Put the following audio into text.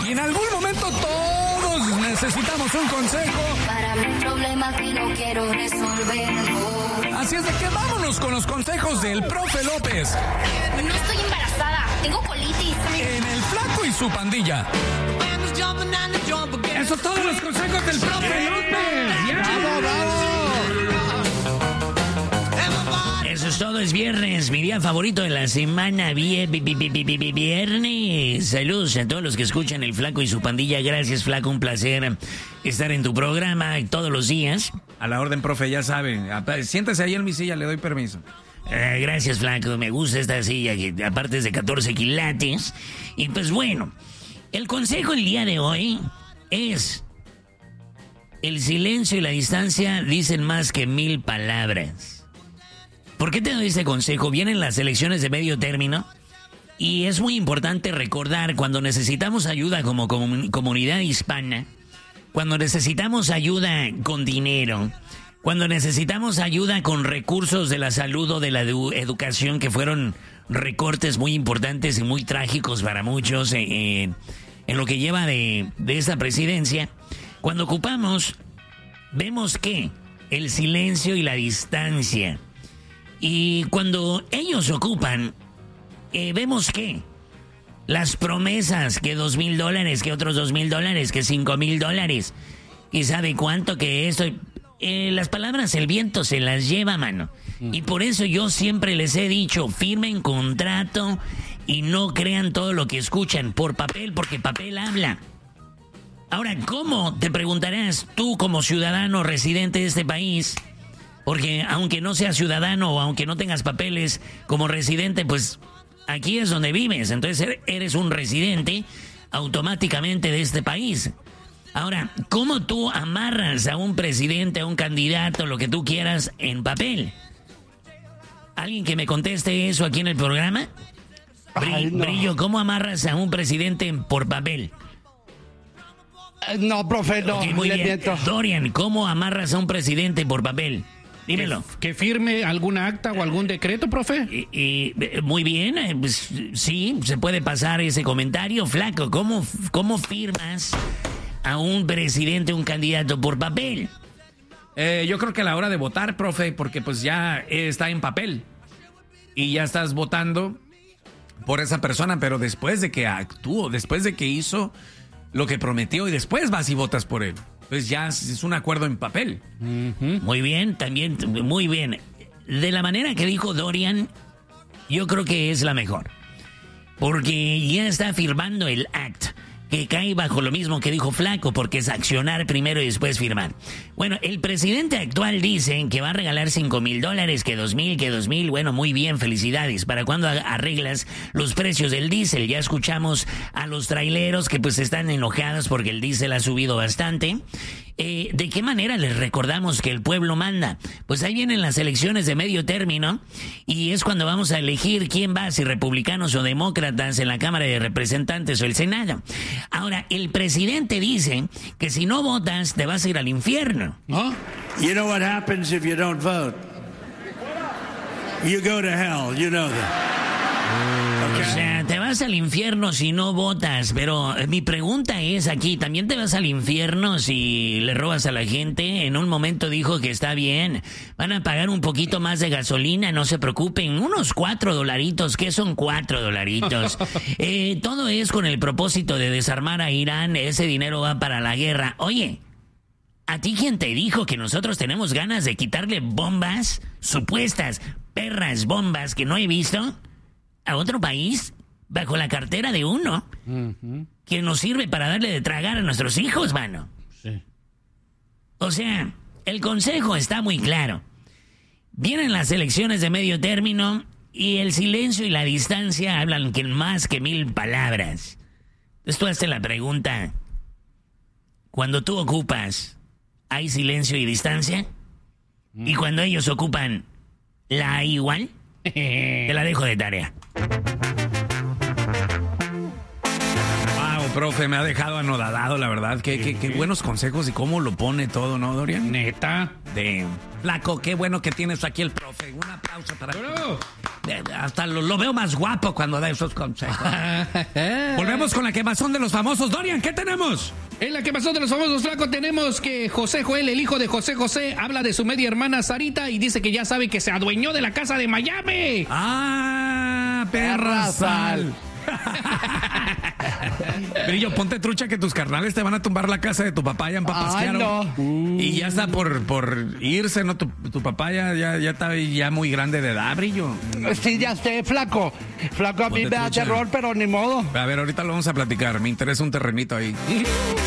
Y en algún momento todos necesitamos un consejo. Para mi problema que no quiero resolver. Así es de que vámonos con los consejos del profe López. No estoy embarazada, tengo colitis. En El Flaco y su Pandilla. Esos son todos los consejos del profe López. ¡Bravo, bravo! Eso es todo, es viernes, mi día favorito de la semana, viernes. Saludos a todos los que escuchan El Flaco y su Pandilla. Gracias, Flaco, un placer estar en tu programa todos los días. A la orden, profe, ya saben. Siéntese ahí en mi silla, le doy permiso. Gracias, Flaco, me gusta esta silla que aparte es de 14 quilates. Y pues bueno, el consejo el día de hoy es: el silencio y la distancia dicen más que 1000 palabras. ¿Por qué te doy este consejo? Vienen las elecciones de medio término y es muy importante recordar cuando necesitamos ayuda como comunidad hispana, cuando necesitamos ayuda con dinero, cuando necesitamos ayuda con recursos de la salud o de la educación, que fueron recortes muy importantes y muy trágicos para muchos en lo que lleva de esta presidencia. Cuando ocupamos, vemos que el silencio y la distancia. Y cuando ellos ocupan, vemos que las promesas, que $2,000, que otros $2,000, que $5,000, y sabe cuánto que esto... las palabras el viento se las lleva, mano. Y por eso yo siempre les he dicho, firmen contrato y no crean todo lo que escuchan por papel, porque papel habla. Ahora, ¿cómo? Te preguntarás tú como ciudadano residente de este país... Porque aunque no seas ciudadano o aunque no tengas papeles como residente, pues aquí es donde vives. Entonces eres un residente automáticamente de este país. Ahora, ¿cómo tú amarras a un presidente, a un candidato, lo que tú quieras en papel? ¿Alguien que me conteste eso aquí en el programa? Ay, no. Brillo, ¿cómo amarras a un presidente por papel? No, profe, no. Okay, muy le bien. miento. Dorian, ¿cómo amarras a un presidente por papel? Dímelo. ¿Que firme alguna acta o algún decreto, profe? Muy bien, pues, sí, se puede pasar ese comentario. Flaco, ¿cómo firmas a un presidente, un candidato por papel? Yo creo que a la hora de votar, profe, porque pues ya está en papel. Y ya estás votando por esa persona, pero después de que actuó, después de que hizo lo que prometió y después vas y votas por él. Pues ya es un acuerdo en papel. Muy bien, también, muy bien. De la manera que dijo Dorian, yo creo que es la mejor. Porque ya está firmando el act, que cae bajo lo mismo que dijo Flaco, porque es accionar primero y después firmar. Bueno, el presidente actual dice que va a regalar $5,000, que $2,000, bueno, muy bien, felicidades. ¿Para cuándo arreglas los precios del diésel? Ya escuchamos a los traileros que pues están enojados porque el diésel ha subido bastante. ¿De qué manera les recordamos que el pueblo manda? Pues ahí vienen las elecciones de medio término y es cuando vamos a elegir quién va, si republicanos o demócratas en la Cámara de Representantes o el Senado. Ahora, el presidente dice que si no votas te vas a ir al infierno. ¿Ah? You know what happens if you don't vote? You go to hell, you know that. O sea, te vas al infierno si no votas, pero mi pregunta es aquí, ¿también te vas al infierno si le robas a la gente? En un momento dijo que está bien, van a pagar un poquito más de gasolina, no se preocupen, unos $4, ¿qué son $4? Todo es con el propósito de desarmar a Irán, ese dinero va para la guerra. Oye, ¿a ti quién te dijo que nosotros tenemos ganas de quitarle bombas, supuestas perras bombas que no he visto, a otro país bajo la cartera de uno que nos sirve para darle de tragar a nuestros hijos, mano? Sí. O sea, el consejo está muy claro. Vienen las elecciones de medio término y el silencio y la distancia hablan que más que 1000 palabras. Entonces tú hazte la pregunta, cuando tú ocupas, ¿hay silencio y distancia? Y cuando ellos ocupan, ¿la hay igual? Te la dejo de tarea. Wow, Profe, me ha dejado anodadado, la verdad. Qué buenos consejos y cómo lo pone todo, ¿no, Dorian? Neta. Flaco, qué bueno que tienes aquí el profe. Un aplauso para ti. Bro. Hasta lo veo más guapo cuando da esos consejos. Volvemos con la quemazón de los famosos. Dorian, ¿qué tenemos? En la quemazón de los famosos, Flaco, tenemos que José Joel, el hijo de José José, habla de su media hermana Sarita y dice que ya sabe que se adueñó de la casa de Miami. ¡Ah, perra sal! Brillo, ponte trucha que tus carnales te van a tumbar la casa de tu papá ya en Papasquiaro. Y ya está por irse, ¿no? Tu papá ya está ya muy grande de edad, Brillo. Sí, ya sé, Flaco. Flaco, a mí me da terror, pero ni modo. A ver, ahorita lo vamos a platicar. Me interesa un terrenito ahí.